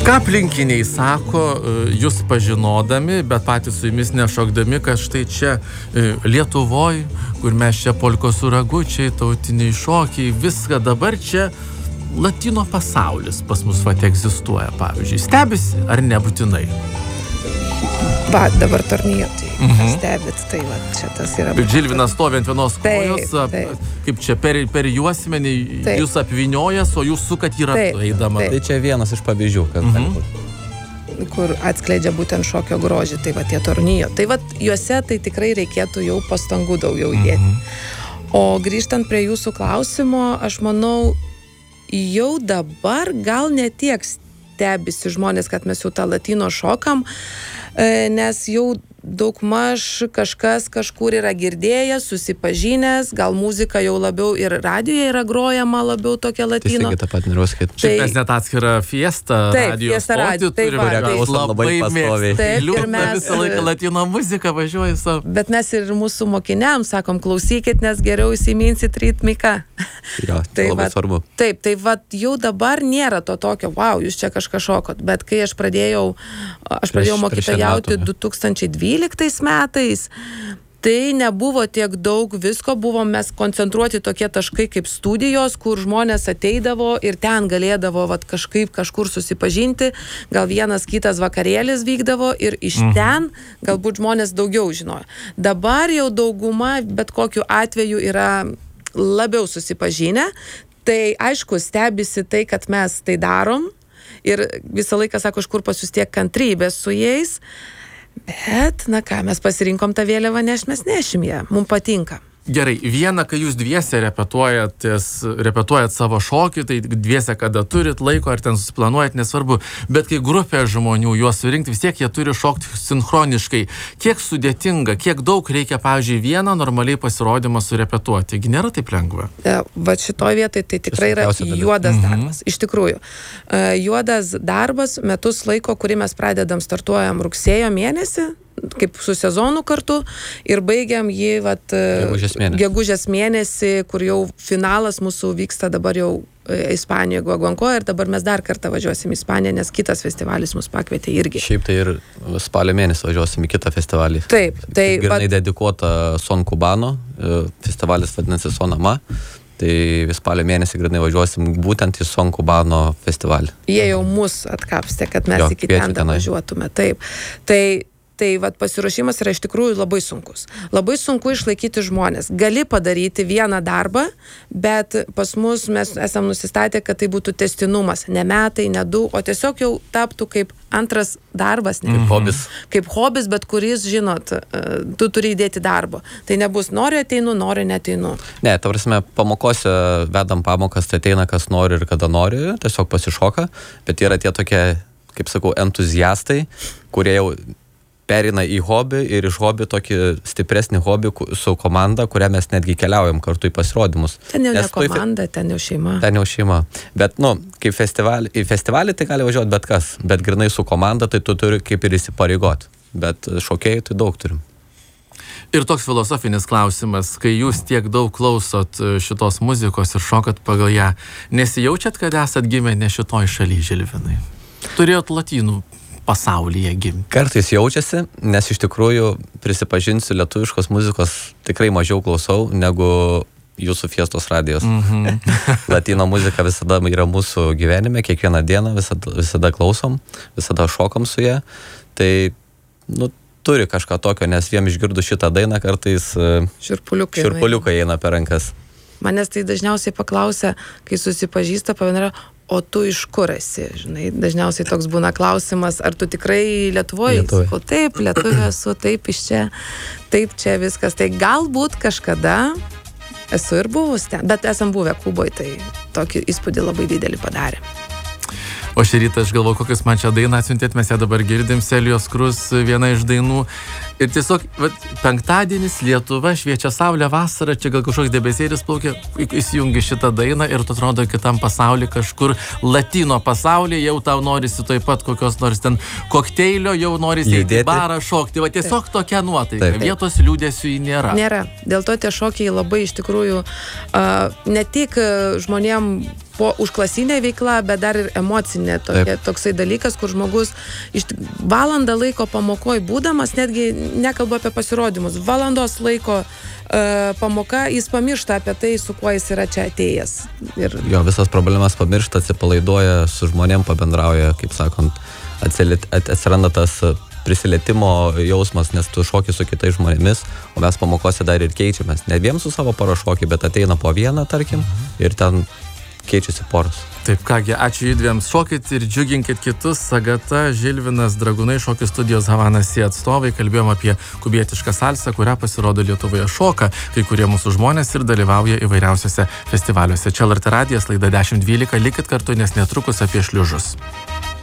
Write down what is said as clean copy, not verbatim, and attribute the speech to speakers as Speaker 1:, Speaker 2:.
Speaker 1: Ką aplinkiniai sako, jūs pažinodami, bet patys su jumis nešokdami, kad štai čia Lietuvoj, kur mes čia polkos suragučiai, tautiniai šokiai, viską dabar čia latino pasaulis pas mus egzistuoja, pavyzdžiui. Stebisi ar nebūtinai?
Speaker 2: Va, dabar Tornijo, tai stebit, tai va, čia tas yra.
Speaker 1: Žilvinas stovi ant vienos kojos, kaip čia per juosmenį, jūs apviniojas, o jūs sukat į ratą eidama.
Speaker 3: Tai čia vienas iš pavyzdžių,
Speaker 2: kur atskleidžia būtent šokio grožį, tai va tie Tornijo. Tai va, juose tai tikrai reikėtų jau pastangų daugiau įdėti. O grįžtant prie jūsų klausimo, aš manau, jau dabar gal netiek stebisi žmonės, kad mes jau tą latino šokam, nes jau daugmaž kažkas kažkur yra girdėjęs, susipažinęs, gal muzika jau labiau ir radijoje yra grojama labiau tokia latino.
Speaker 3: Tai tą pat noriu sakyti.
Speaker 1: Šiaip mes net atskirą fiestą radio stotį turime, labai pastoviai. Ir mes visą laiką latino muziką važiuoja savo.
Speaker 2: Bet mes ir mūsų mokiniams sakom, klausykit, nes geriau įsiminsit ritmiką.
Speaker 3: Jo, tai labai svarbu.
Speaker 2: Taip, tai va jau dabar nėra to tokio, wow, jūs čia kažką šokot. Bet kai aš pradėjau mokytojauti 2012 metais, tai nebuvo tiek daug visko, buvom mes koncentruoti tokie taškai kaip studijos, kur žmonės ateidavo ir ten galėdavo kažkur susipažinti, gal vienas kitas vakarėlis vykdavo ir iš ten galbūt žmonės daugiau žinojo. Dabar jau dauguma bet kokiu atveju yra labiau susipažinę, tai aišku stebisi tai, kad mes tai darom ir visą laiką sako, iš kur pas jūs tiek kantrybės su jais. Bet, na ką, mes pasirinkom tą vėliavą nešt, mes nešim ją, mums patinka.
Speaker 1: Gerai, viena, kai jūs dviese repetuojat savo šokį, tai dviese, kada turit laiko, ar ten susiplanuojat, nesvarbu, bet kai grupė žmonių juos surinkti, vis tiek jie turi šokti sinchroniškai. Kiek sudėtinga, kiek daug reikia, pavyzdžiui, vieną normaliai pasirodymą surepetuoti? Gi nėra taip lengva?
Speaker 2: Va šitoj vietoj tai tikrai yra juodas darbas. Iš tikrųjų, juodas darbas, metus laiko, kurį mes startuojam rugsėjo mėnesį, kaip su sezonu kartu ir baigiam jį gegužės mėnesį, kur jau finalas mūsų vyksta dabar jau Ispanijoje, Guaguankoje, ir dabar mes dar kartą važiuosim į Ispaniją, nes kitas festivalis mus pakvietė irgi.
Speaker 3: Šiaip tai ir spalio mėnesį važiuosim į kitą festivalį.
Speaker 2: Taip. Tai
Speaker 3: grynai dedikuota Son Cubano, festivalis vadinasi Sonama. Tai spalio mėnesį grinai važiuosim būtent į Son Cubano festivalį.
Speaker 2: Jie jau mus atkapstė, kad mes iki ten važiuotume. Taip. Tai pasiruošimas yra iš tikrųjų labai sunkus. Labai sunku išlaikyti žmonės. Gali padaryti vieną darbą, bet pas mus mes esam nusistatę, kad tai būtų tęstinumas. Ne metai, ne 2, o tiesiog jau taptų kaip antras darbas.
Speaker 3: Kaip hobis.
Speaker 2: Kaip hobis, bet kuris, žinot, tu turi įdėti darbo. Tai nebus nori ateinu, nori neteinu.
Speaker 3: Ne, ta prasme, pamokose vedam pamokas, tai ateina kas nori ir kada nori, tiesiog pasišoka, bet yra tie tokie, kaip sakau, entuziastai, kurie jau perina į hobį ir iš hobį tokį stipresnį hobį su komanda, kurią mes netgi keliaujam kartu į pasirodymus.
Speaker 2: Ten jau ne komanda, ten jau šeima.
Speaker 3: Ten jau šeima. Bet, kaip į festivalį tai gali važiuoti bet kas, bet grinai su komanda tai tu turi kaip ir įsipareigoti. Bet šokėjų tai daug turim.
Speaker 1: Ir toks filosofinis klausimas, kai jūs tiek daug klausot šitos muzikos ir šokat pagal ją, nesijaučiat, kad esat gimę ne šitoj šaly, Žilvinai? Turėjot latynų pasaulyje gimti.
Speaker 3: Kartais jaučiasi, nes iš tikrųjų prisipažinsiu, lietuviškos muzikos tikrai mažiau klausau negu jūsų fiestos radijos. Latino muzika visada yra mūsų gyvenime, kiekvieną dieną visada klausom, visada šokam su ją. Tai, turi kažką tokio, nes vien išgirdus šitą dainą kartais šiurpuliukai eina per rankas.
Speaker 2: Manęs tai dažniausiai paklausia, kai susipažįsta, pavienara, o tu iš kur esi? Žinai, dažniausiai toks būna klausimas, ar tu tikrai Lietuvoje? O taip, Lietuvė esu, taip iš čia, taip čia viskas. Tai galbūt kažkada esu ir buvus ten, bet esam buvę Kuboje, tai tokį įspūdį labai didelį padarė.
Speaker 1: O šį rytą aš galvoju, kokias man čia dainą atsiuntėt, mes ją dabar girdim, Selijos Krus, viena iš dainų. Ir tiesiog, penktadienis, Lietuva, šviečia saulė, vasara, čia gal kažkoks debesėlis plaukia, įsijungi šitą dainą ir tu atrodo kitam pasaulyje kažkur, latino pasaulyje, jau tau norisi taip pat kokios nors ten kokteilio, jau norisi į barą šokti. Va tiesiog tokia nuotaika, vietos liūdėsių nėra.
Speaker 2: Nėra. Dėl to tie šokiai labai iš tikrųjų ne tik žmonėm užklasinė veikla, bet dar ir emocinė toksai dalykas, kur žmogus valandą laiko pamokoj būdamas, netgi nekalbu apie pasirodymus, valandos laiko pamoka, jis pamiršta apie tai, su kuo jis yra čia atėjęs.
Speaker 3: Jo, visas problemas pamiršta, atsipalaiduoja, su žmonėm pabendrauja, kaip sakant, atsiranda tas prisilietimo jausmas, nes tu šoki su kitais žmonėmis, o mes pamokose dar ir keičiamės. Ne vien su savo pora šokį, bet ateina po vieną, tarkim, ir ten keičiasi poros.
Speaker 1: Taip, kągi, ačiū judviems. Šokit ir džiuginkit kitus. Agata, Žilvinas, Dragūnai, šokių studijos Havana Sie atstovai. Kalbėjom apie kubietišką salsą, kurią pasirodo Lietuvoje šoka kai kurie mūsų žmonės ir dalyvauja įvairiausiose festivaliuose. Čia LRT radijas, laida 10.12. Likit kartu, nes netrukus apie šliužus.